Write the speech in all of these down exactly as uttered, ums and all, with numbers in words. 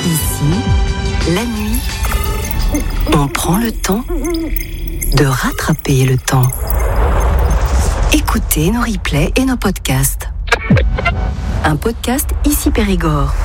Ici, la nuit, on prend le temps de rattraper le temps. Écoutez nos replays et nos podcasts. Un podcast Ici Périgord.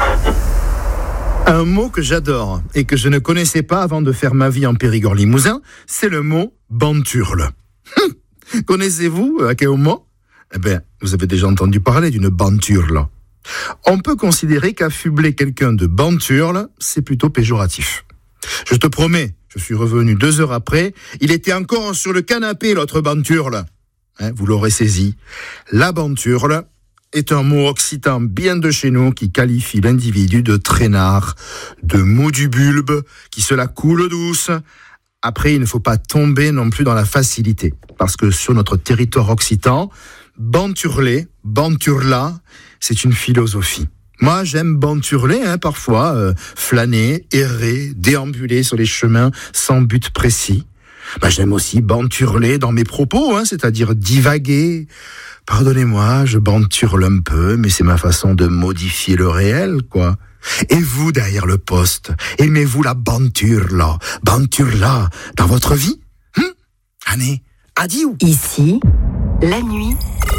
Un mot que j'adore et que je ne connaissais pas avant de faire ma vie en Périgord-Limousin, c'est le mot banturle. Connaissez-vous à quel mot ? Eh bien, vous avez déjà entendu parler d'une banturle. On peut considérer qu'affubler quelqu'un de banturle, c'est plutôt péjoratif. Je te promets, je suis revenu deux heures après, il était encore sur le canapé, l'autre banturle. Hein, vous l'aurez saisi. La banturle est un mot occitan bien de chez nous qui qualifie l'individu de traînard, de mou du bulbe, qui se la coule douce. Après, il ne faut pas tomber non plus dans la facilité, parce que sur notre territoire occitan, banturler, banturla, c'est une philosophie. Moi, j'aime banturler, hein, parfois, euh, flâner, errer, déambuler sur les chemins sans but précis. Bah, j'aime aussi banturler dans mes propos, hein, c'est-à-dire divaguer. Pardonnez-moi, je banturle un peu, mais c'est ma façon de modifier le réel, quoi. Et vous, derrière le poste, aimez-vous la banturla, banturla dans votre vie ? Hum Année, adieu. Ici, la nuit,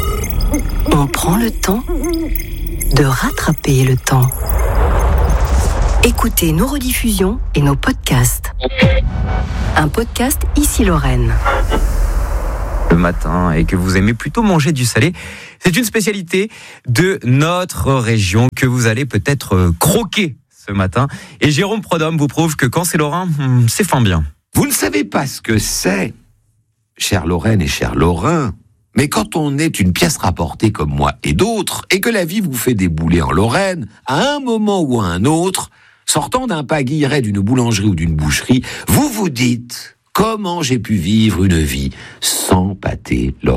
on prend le temps de rattraper le temps. Écoutez nos rediffusions et nos podcasts. Un podcast Ici Lorraine. Le matin et que vous aimez plutôt manger du salé, c'est une spécialité de notre région que vous allez peut-être croquer ce matin. Et Jérôme Prodhomme vous prouve que quand c'est lorrain, c'est fin bien. Vous ne savez pas ce que c'est, chère Lorraine et chers Lorrains, mais quand on est une pièce rapportée comme moi et d'autres, et que la vie vous fait débouler en Lorraine, à un moment ou à un autre, sortant d'un pas guilleret d'une boulangerie ou d'une boucherie, vous vous dites « Comment j'ai pu vivre une vie sans pâté lorrain ?»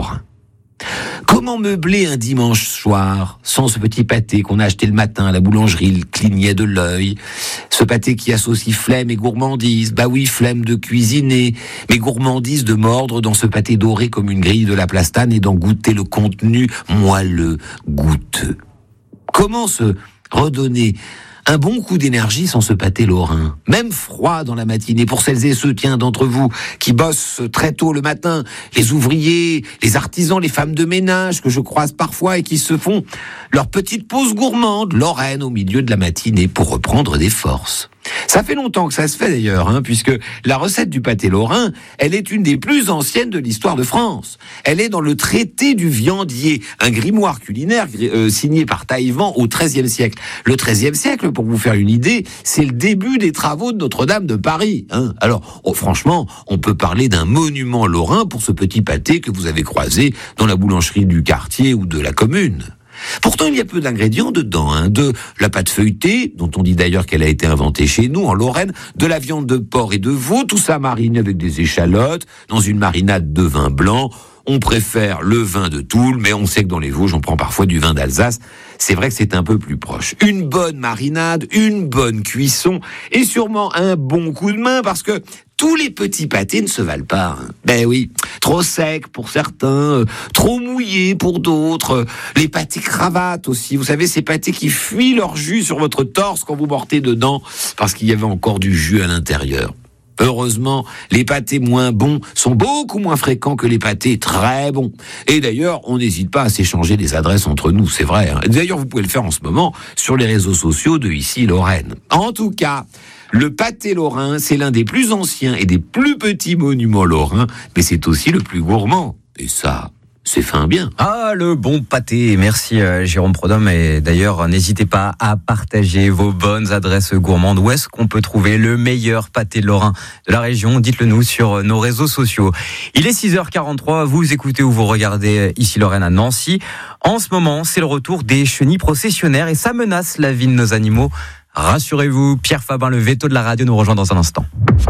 Comment meubler un dimanche soir sans ce petit pâté qu'on a acheté le matin à la boulangerie, le clignet de l'œil, ce pâté qui associe flemme et gourmandise, bah oui, flemme de cuisiner, mais gourmandise de mordre dans ce pâté doré comme une grille de la plastane et d'en goûter le contenu moelleux, goûteux. Comment se redonner un bon coup d'énergie sans ce pâté lorrain, même froid dans la matinée, pour celles et ceux, tiens, d'entre vous, qui bossent très tôt le matin, les ouvriers, les artisans, les femmes de ménage que je croise parfois et qui se font leur petite pause gourmande, lorraine, au milieu de la matinée pour reprendre des forces. Ça fait longtemps que ça se fait d'ailleurs, hein, puisque la recette du pâté lorrain, elle est une des plus anciennes de l'histoire de France. Elle est dans le traité du viandier, un grimoire culinaire euh, signé par Taïwan au treizième siècle. Le treizième siècle, pour vous faire une idée, c'est le début des travaux de Notre-Dame de Paris. Hein. Alors, oh, franchement, on peut parler d'un monument lorrain pour ce petit pâté que vous avez croisé dans la boulangerie du quartier ou de la commune. Pourtant, il y a peu d'ingrédients dedans, hein. De la pâte feuilletée, dont on dit d'ailleurs qu'elle a été inventée chez nous, en Lorraine, de la viande de porc et de veau, tout ça mariné avec des échalotes, dans une marinade de vin blanc. On préfère le vin de Toul, mais on sait que dans les Vosges, on prend parfois du vin d'Alsace. C'est vrai que c'est un peu plus proche. Une bonne marinade, une bonne cuisson, et sûrement un bon coup de main, parce que tous les petits pâtés ne se valent pas. Hein. Ben oui, trop sec pour certains, euh, trop mouillé pour d'autres. Euh, les pâtés cravates aussi, vous savez, ces pâtés qui fuient leur jus sur votre torse quand vous mordez dedans, parce qu'il y avait encore du jus à l'intérieur. Heureusement, les pâtés moins bons sont beaucoup moins fréquents que les pâtés très bons. Et d'ailleurs, on n'hésite pas à s'échanger des adresses entre nous, c'est vrai. Hein. D'ailleurs, vous pouvez le faire en ce moment sur les réseaux sociaux de Ici Lorraine. En tout cas, le pâté lorrain, c'est l'un des plus anciens et des plus petits monuments lorrains, mais c'est aussi le plus gourmand. Et ça, c'est fin bien. Ah, le bon pâté. Merci euh, Jérôme Prodhomme. Et d'ailleurs, n'hésitez pas à partager vos bonnes adresses gourmandes. Où est-ce qu'on peut trouver le meilleur pâté lorrain de la région ? Dites-le nous sur nos réseaux sociaux. Il est six heures quarante-trois. Vous écoutez ou vous regardez Ici Lorraine à Nancy. En ce moment, c'est le retour des chenilles processionnaires et ça menace la vie de nos animaux. Rassurez-vous, Pierre Fabin, le veto de la radio, nous rejoint dans un instant.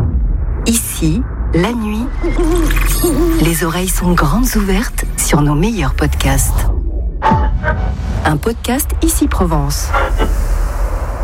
Ici, la nuit, les oreilles sont grandes ouvertes sur nos meilleurs podcasts. Un podcast Ici Provence. Moteur !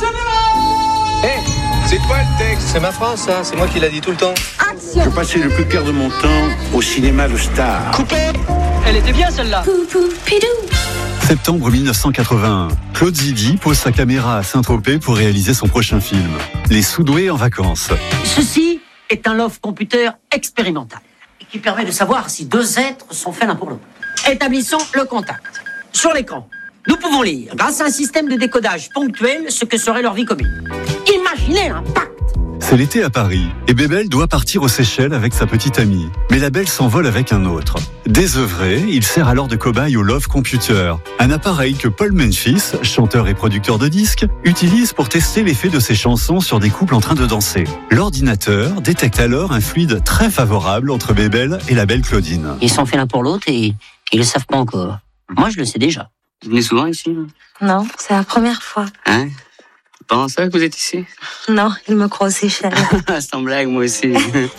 Hé, hey, c'est quoi le texte ? C'est ma phrase, ça. C'est moi qui l'a dit tout le temps. Action ! Je passais le plus clair de mon temps au cinéma Le Star. Coupé ! Elle était bien celle-là. Septembre mille neuf cent quatre-vingt-un, Claude Zidi pose sa caméra à Saint-Tropez pour réaliser son prochain film, Les Soudoués en vacances. Ceci est un love computer expérimental qui permet de savoir si deux êtres sont faits l'un pour l'autre. Établissons le contact. Sur l'écran, nous pouvons lire, grâce à un système de décodage ponctuel, ce que serait leur vie commune. Imaginez l'impact. C'est l'été à Paris et Bébel doit partir aux Seychelles avec sa petite amie. Mais la belle s'envole avec un autre. Désœuvré, il sert alors de cobaye au Love Computer, un appareil que Paul Memphis, chanteur et producteur de disques, utilise pour tester l'effet de ses chansons sur des couples en train de danser. L'ordinateur détecte alors un fluide très favorable entre Bébel et la belle Claudine. Ils sont faits l'un pour l'autre et ils le savent pas encore. Moi, je le sais déjà. Vous venez souvent ici? Non, c'est la première fois. Hein? Pendant ça que vous êtes ici? Non, il me croit aussi chérie. Sans blague, moi aussi.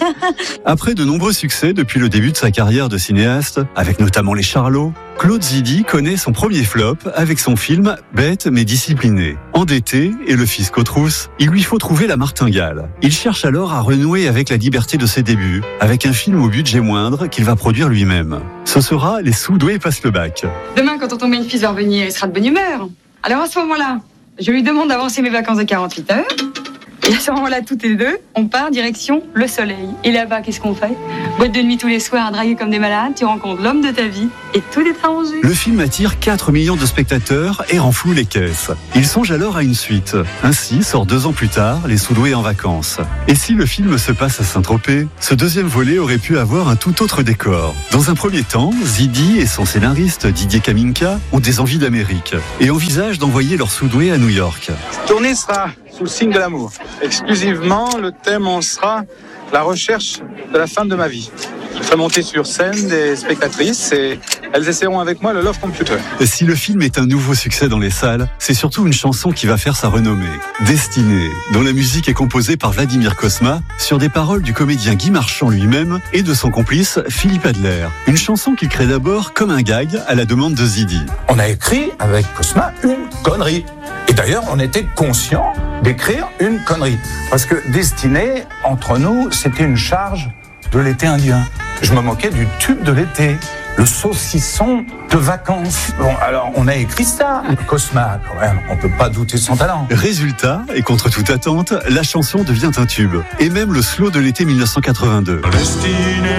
Après de nombreux succès depuis le début de sa carrière de cinéaste, avec notamment Les Charlots, Claude Zidi connaît son premier flop avec son film Bête mais discipliné. Endetté et le fisc aux trousses, il lui faut trouver la martingale. Il cherche alors à renouer avec la liberté de ses débuts, avec un film au budget moindre qu'il va produire lui-même. Ce sera Les Soudoués passent le bac. Demain, quand tonton Memphis va revenir, il sera de bonne humeur. Alors à ce moment-là, je lui demande d'avancer mes vacances de quarante-huit heures. Et à ce moment-là, toutes les deux, on part direction le soleil. Et là-bas, qu'est-ce qu'on fait? Boîte de nuit tous les soirs, à draguer comme des malades, tu rencontres l'homme de ta vie et tout est arrangé. Le film attire quatre millions de spectateurs et renfloue les caisses. Il songe alors à une suite. Ainsi sort deux ans plus tard Les Soudoués en vacances. Et si le film se passe à Saint-Tropez, ce deuxième volet aurait pu avoir un tout autre décor. Dans un premier temps, Zidi et son scénariste Didier Kaminka ont des envies d'Amérique et envisagent d'envoyer leurs Soudoués à New York. Cette tournée sera sous le signe de l'amour. Exclusivement, le thème en sera la recherche de la femme de ma vie. Je ferai monter sur scène des spectatrices et elles essaieront avec moi le Love Computer. Si le film est un nouveau succès dans les salles, c'est surtout une chanson qui va faire sa renommée. Destinée, dont la musique est composée par Vladimir Cosma, sur des paroles du comédien Guy Marchand lui-même et de son complice Philippe Adler. Une chanson qu'il crée d'abord comme un gag à la demande de Zidi. On a écrit avec Cosma une connerie. Et d'ailleurs, on était conscient d'écrire une connerie. Parce que Destinée, entre nous, c'était une charge de l'été indien. Je me moquais du tube de l'été, le saucisson de vacances. Bon, alors on a écrit ça. Cosma, quand même, on peut pas douter de son talent. Résultat, et contre toute attente, la chanson devient un tube. Et même le slow de l'été mille neuf cent quatre-vingt-deux. Destinée,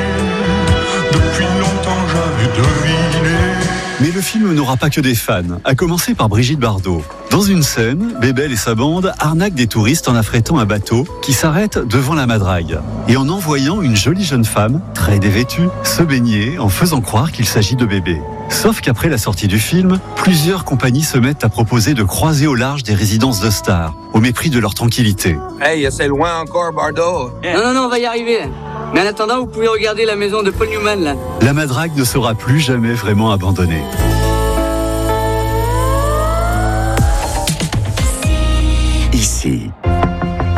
depuis longtemps j'avais deviné. Mais le film n'aura pas que des fans, à commencer par Brigitte Bardot. Dans une scène, Bébel et sa bande arnaquent des touristes en affrétant un bateau qui s'arrête devant la Madrague et en envoyant une jolie jeune femme, très dévêtue, se baigner en faisant croire qu'il s'agit de bébés. Sauf qu'après la sortie du film, plusieurs compagnies se mettent à proposer de croiser au large des résidences de stars, au mépris de leur tranquillité. Hey, c'est loin encore, Bardot. Non, non, non, on va y arriver. Mais en attendant, vous pouvez regarder la maison de Paul Newman, là. La Madrague ne sera plus jamais vraiment abandonnée.